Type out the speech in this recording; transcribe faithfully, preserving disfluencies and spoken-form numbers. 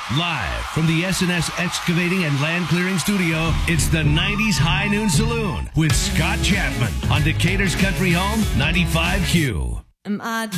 Live from the S and S Excavating and Land Clearing Studio, it's the nineties High Noon Saloon with Scott Chapman on Decatur's Country Home ninety-five Q. Am I